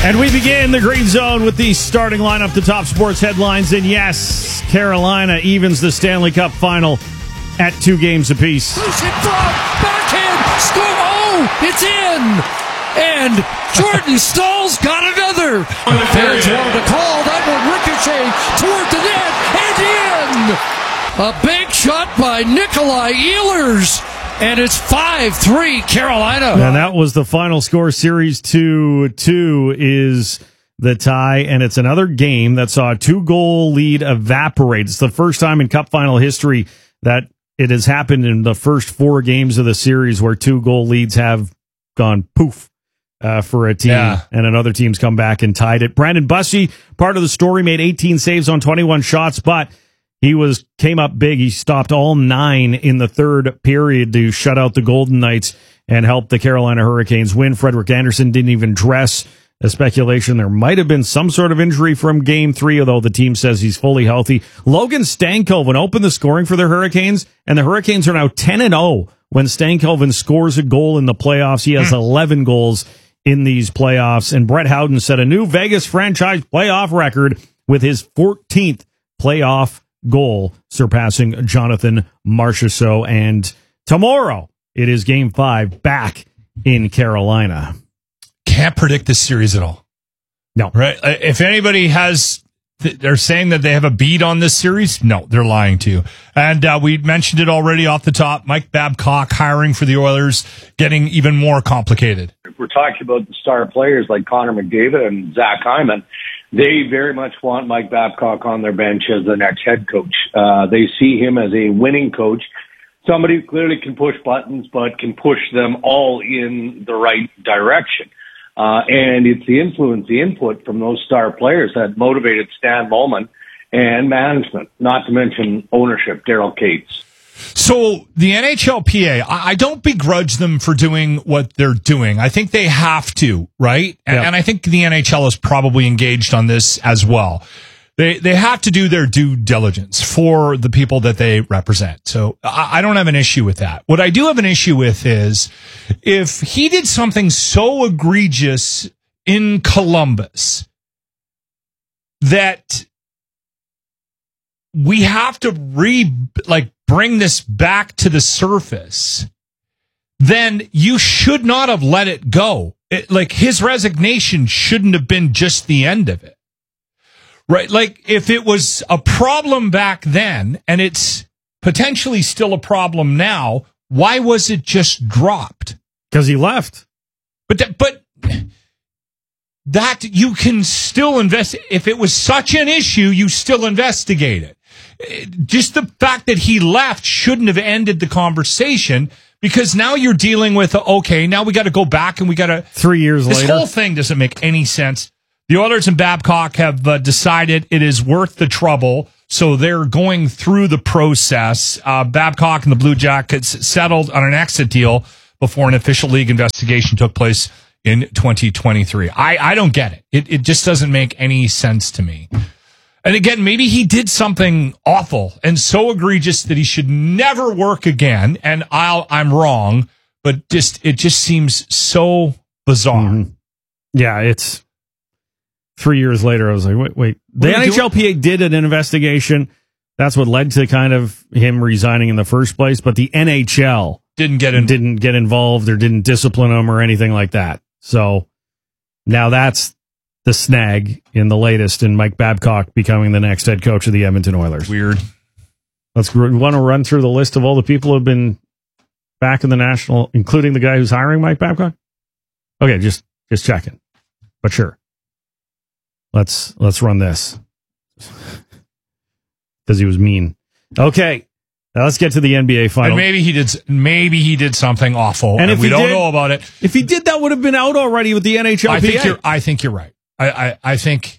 And we begin the Green Zone with the starting lineup, the top sports headlines. And yes, Carolina evens the Stanley Cup final at 2 games apiece. Push it from backhand, score! Oh, it's in! And Jordan Staal's got another. Fans wanted to call that one ricochet toward the net and in. A big shot by Nikolai Ehlers. And it's 5-3 Carolina. And that was the final score. Series 2-2 is the tie, and it's another game that saw a 2-goal lead evaporate. It's the first time in Cup final history that it has happened in the first 4 games of the series where 2-goal leads have gone poof for a team, and another team's come back and tied it. Brandon Busby, part of the story, made 18 saves on 21 shots, but he came up big. He stopped all 9 in the third period to shut out the Golden Knights and help the Carolina Hurricanes win. Frederik Andersen didn't even dress. A speculation there might have been some sort of injury from Game 3, although the team says he's fully healthy. Logan Stankoven opened the scoring for the Hurricanes, and the Hurricanes are now 10-0 when Stankoven scores a goal in the playoffs. He has 11 goals in these playoffs, and Brett Howden set a new Vegas franchise playoff record with his 14th playoff goal, surpassing Jonathan Marchessault. And tomorrow it is Game 5 back in Carolina. Can't predict this series at all. No. Right? If anybody they're saying that they have a beat on this series, no, they're lying to you. And we mentioned it already off the top. Mike Babcock hiring for the Oilers getting even more complicated. If we're talking about the star players like Connor McDavid and Zach Hyman, they very much want Mike Babcock on their bench as the next head coach. They see him as a winning coach, somebody who clearly can push buttons, but can push them all in the right direction. And it's the influence, the input from those star players that motivated Stan Bowman and management, not to mention ownership, Daryl Cates. So the NHLPA, I don't begrudge them for doing what they're doing. I think they have to, right? And I think the NHL is probably engaged on this as well. They have to do their due diligence for the people that they represent. So I don't have an issue with that. What I do have an issue with is if he did something so egregious in Columbus that we have to bring this back to the surface, then you should not have let it go. His resignation shouldn't have been just the end of it. Right? Like, if it was a problem back then, and it's potentially still a problem now, why was it just dropped? Because he left. But that you can still invest. If it was such an issue, you still investigate it. Just the fact that he left shouldn't have ended the conversation, because now you're dealing with, okay, now we got to go back and we got to... 3 years later. This whole thing doesn't make any sense. The Oilers and Babcock have decided it is worth the trouble, so they're going through the process. Babcock and the Blue Jackets settled on an exit deal before an official league investigation took place in 2023. I don't get it. It just doesn't make any sense to me. And again, maybe he did something awful and so egregious that he should never work again, and I'm wrong, but it just seems so bizarre. Mm-hmm. Yeah, it's... 3 years later, I was like, wait. The NHLPA did an investigation. That's what led to kind of him resigning in the first place. But the NHL didn't get involved or didn't discipline him or anything like that. So now that's the snag in the latest, in Mike Babcock becoming the next head coach of the Edmonton Oilers. Weird. We want to run through the list of all the people who have been back in the National, including the guy who's hiring Mike Babcock. Okay, just checking. But sure. Let's run this, because he was mean. Okay, now let's get to the NBA final. And maybe he did something awful, and we don't know about it. If he did, that would have been out already with the NHLPA. I think you're right. I think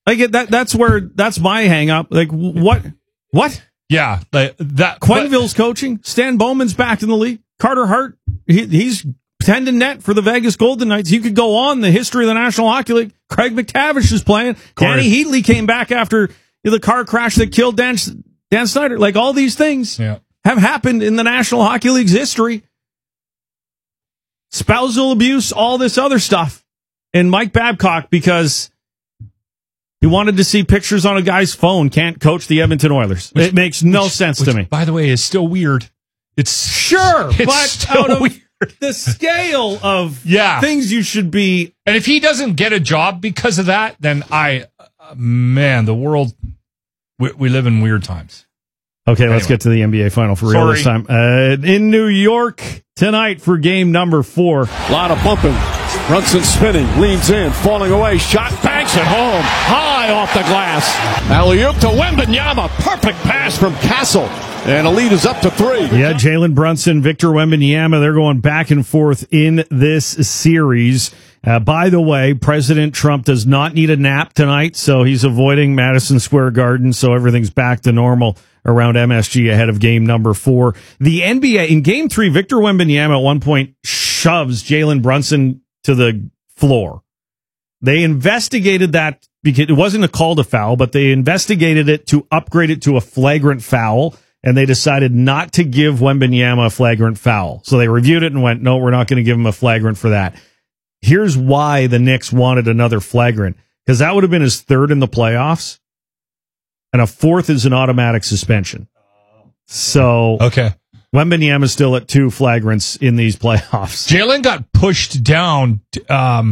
that's my hang up. Like, what? Yeah, that. Quenneville's coaching. Stan Bowman's back in the league. Carter Hart, he's tending net for the Vegas Golden Knights. You could go on the history of the National Hockey League. Craig McTavish is playing. Danny Heatley came back after the car crash that killed Dan Snyder. Like, all these things have happened in the National Hockey League's history. Spousal abuse, all this other stuff. and Mike Babcock, because he wanted to see pictures on a guy's phone, can't coach the Edmonton Oilers. It makes no sense to me. By the way, is still weird. It's But weird. The scale of things you should be. And if he doesn't get a job because of that, then the world, we live in weird times. Okay, let's get to the NBA Final for real this time. In New York tonight for game number 4. A lot of bumping. Brunson spinning, leans in, falling away, shot, banks it home, high off the glass. Alley-oop to Wembanyama, perfect pass from Castle, and a lead is up to 3. Yeah, Jalen Brunson, Victor Wembanyama, they're going back and forth in this series. By the way, President Trump does not need a nap tonight, so he's avoiding Madison Square Garden, so everything's back to normal around MSG ahead of game number 4. The NBA, in game 3, Victor Wembanyama at one point shoves Jalen Brunson to the floor. They investigated that because it wasn't a call to foul, but they investigated it to upgrade it to a flagrant foul, and they decided not to give Wembanyama a flagrant foul. So they reviewed it and went, no, we're not going to give him a flagrant for that. Here's why the Knicks wanted another flagrant, because that would have been his 3rd in the playoffs, and a 4th is an automatic suspension. So Wembanyama is still at 2 flagrants in these playoffs. Jalen got pushed down at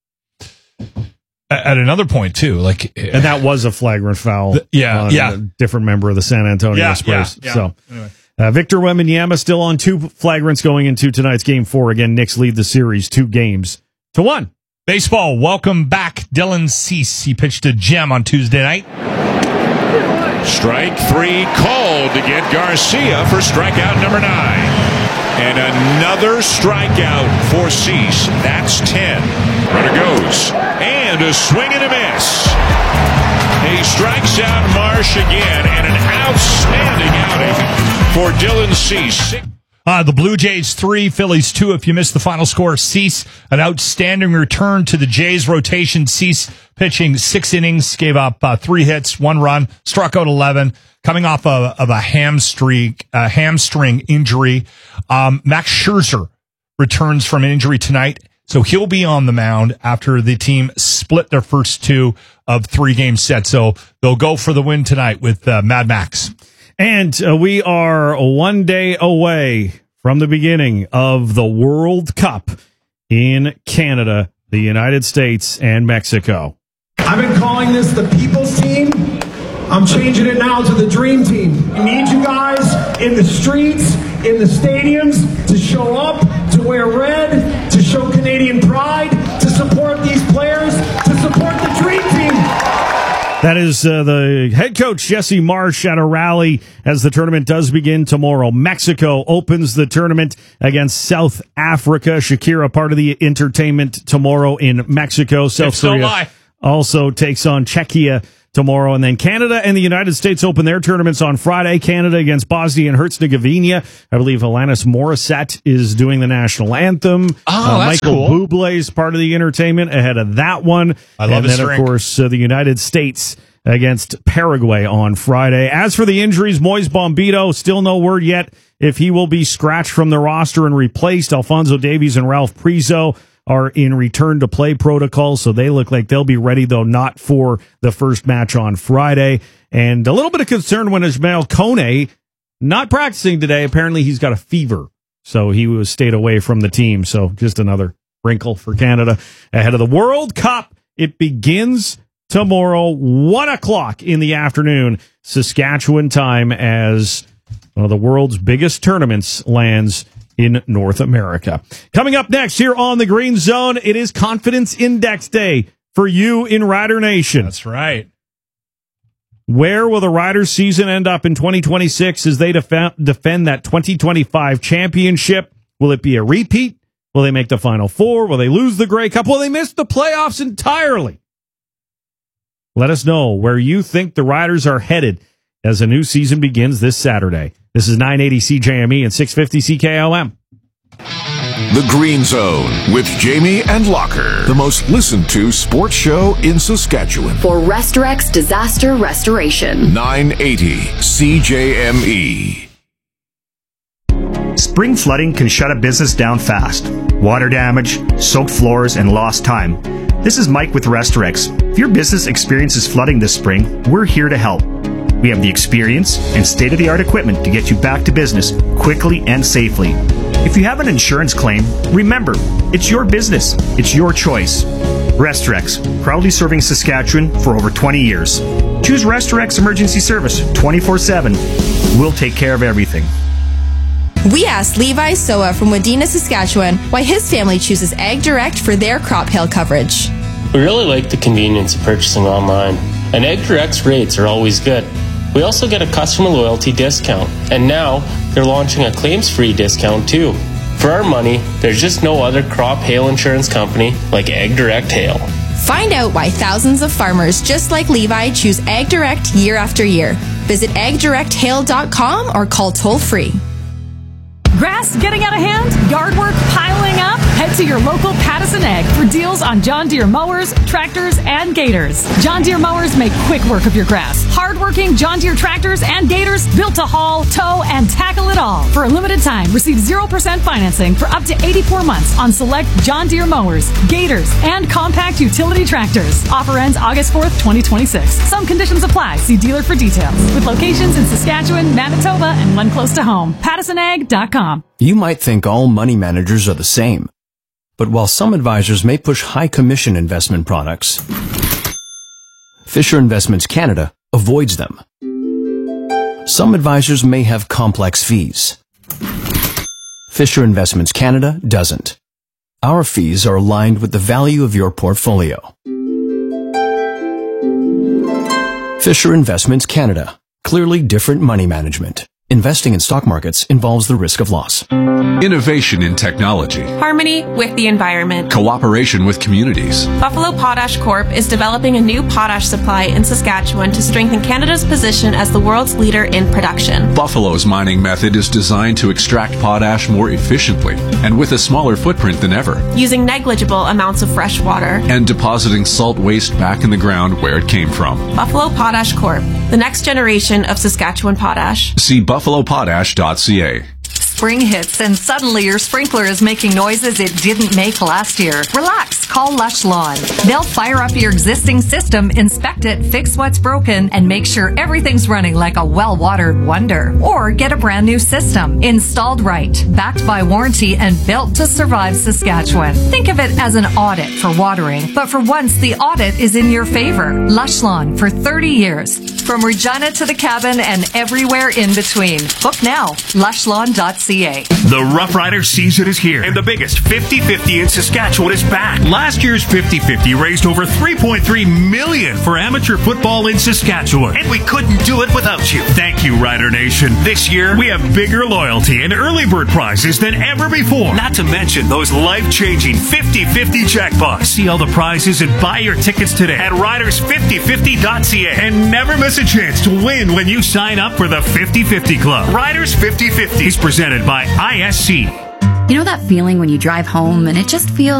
another point too, and that was a flagrant foul. A different member of the San Antonio Spurs. So anyway. Victor Wembanyama still on 2 flagrants going into tonight's game 4. Again, Knicks lead the series 2-1. Baseball, welcome back Dylan Cease. He pitched a gem on Tuesday night. Strike 3 called to get Garcia for strikeout number 9. And another strikeout for Cease. That's 10. Runner goes. And a swing and a miss. He strikes out Marsh again. And an outstanding outing for Dylan Cease. The Blue Jays 3, Phillies 2. If you missed the final score, Cease, an outstanding return to the Jays rotation. Cease pitching 6 innings, gave up 3 hits, 1 run, struck out 11, coming off of a hamstring injury. Max Scherzer returns from an injury tonight, so he'll be on the mound after the team split their first 2 of 3-game sets. So they'll go for the win tonight with Mad Max. And we are 1 day away from the beginning of the World Cup in Canada, the United States, and Mexico. I've been calling this the People's Team. I'm changing it now to the Dream Team. We need you guys in the streets, in the stadiums, to show up, to wear red, to show Canadian pride, to support these players, to support the Dream Team. That is the head coach, Jesse Marsh, at a rally as the tournament does begin tomorrow. Mexico opens the tournament against South Africa. Shakira, part of the entertainment tomorrow in Mexico. South Korea also takes on Czechia tomorrow. And then Canada and the United States open their tournaments on Friday. Canada against Bosnia and Herzegovina. I believe Alanis Morissette is doing the national anthem. That's Michael cool. Bublé is part of the entertainment ahead of that one. I love his And then, drink. of course, the United States against Paraguay on Friday. As for the injuries, Moise Bombito, still no word yet if he will be scratched from the roster and replaced. Alphonso Davies and Ralph Priso are in return to play protocol, so they look like they'll be ready, though not for the first match on Friday. And a little bit of concern when Ismael Kone not practicing today. Apparently he's got a fever, so he was stayed away from the team. So just another wrinkle for Canada ahead of the World Cup. It begins tomorrow, 1 o'clock in the afternoon, Saskatchewan time, as one of the world's biggest tournaments lands in North America. Coming up next here on the Green Zone, it is Confidence Index Day for you in Rider Nation. That's right. Where will the Riders season end up in 2026 as they defend that 2025 championship? Will it be a repeat? Will they make the Final Four? Will they lose the Grey Cup? Will they miss the playoffs entirely? Let us know where you think the Riders are headed as a new season begins this Saturday. This is 980 CJME and 650 CKLM. The Green Zone with Jamie and Locker, the most listened to sports show in Saskatchewan. For Restorex Disaster Restoration. 980 CJME. Spring flooding can shut a business down fast. Water damage, soaked floors, and lost time. This is Mike with Restorex. If your business experiences flooding this spring, we're here to help. We have the experience and state-of-the-art equipment to get you back to business quickly and safely. If you have an insurance claim, remember, it's your business. It's your choice. Restorex, proudly serving Saskatchewan for over 20 years. Choose Restorex Emergency Service 24/7. We'll take care of everything. We asked Levi Soa from Wadena, Saskatchewan, why his family chooses Ag Direct for their crop hail coverage. We really like the convenience of purchasing online, and Ag Direct's rates are always good. We also get a customer loyalty discount, and now they're launching a claims-free discount too. For our money, there's just no other crop hail insurance company like Ag Direct Hail. Find out why thousands of farmers just like Levi choose Ag Direct year after year. Visit agdirecthail.com or call toll-free. Grass getting out of hand? Yard work piling up? Head to your local Pattison Ag for deals on John Deere mowers, tractors, and gators. John Deere mowers make quick work of your grass. Hard-working John Deere tractors and gators built to haul, tow, and tackle it all. For a limited time, receive 0% financing for up to 84 months on select John Deere mowers, gators, and compact utility tractors. Offer ends August 4th, 2026. Some conditions apply. See dealer for details. With locations in Saskatchewan, Manitoba, and one close to home. PattisonAg.com. You might think all money managers are the same. But while some advisors may push high commission investment products, Fisher Investments Canada avoids them. Some advisors may have complex fees. Fisher Investments Canada doesn't. Our fees are aligned with the value of your portfolio. Fisher Investments Canada. Clearly different money management. Investing in stock markets involves the risk of loss. Innovation in technology. Harmony with the environment. Cooperation with communities. Buffalo Potash Corp is developing a new potash supply in Saskatchewan to strengthen Canada's position as the world's leader in production. Buffalo's mining method is designed to extract potash more efficiently and with a smaller footprint than ever. Using negligible amounts of fresh water. And depositing salt waste back in the ground where it came from. Buffalo Potash Corp, the next generation of Saskatchewan potash. See buffalopotash.ca. Spring hits and suddenly your sprinkler is making noises it didn't make last year. Relax, call Lush Lawn. They'll fire up your existing system, inspect it, fix what's broken, and make sure everything's running like a well-watered wonder. Or get a brand new system, installed right, backed by warranty, and built to survive Saskatchewan. Think of it as an audit for watering, but for once the audit is in your favor. Lush Lawn for 30 years. From Regina to the cabin and everywhere in between. Book now, lushlawn.ca. The Rough Riders season is here, and the biggest 50-50 in Saskatchewan is back. Last year's 50-50 raised over $3.3 million for amateur football in Saskatchewan, and we couldn't do it without you. Thank you, Rider Nation. This year, we have bigger loyalty and early bird prizes than ever before. Not to mention those life-changing 50-50 jackpots. See all the prizes and buy your tickets today at riders5050.ca, and never miss a chance to win when you sign up for the 50-50 Club. Riders 50-50 is presented by ISC. You know that feeling when you drive home and it just feels